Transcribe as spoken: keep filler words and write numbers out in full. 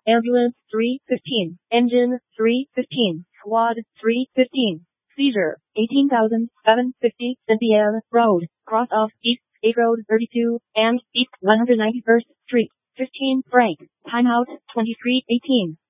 Ambulance three fifteen. Engine three fifteen. Squad three fifteen. Seizure eighteen thousand seven hundred fifty Cynthia Road, cross off East State Road thirty-two and East one hundred ninety-first Street. fifteen Frank. Timeout twenty-three eighteen.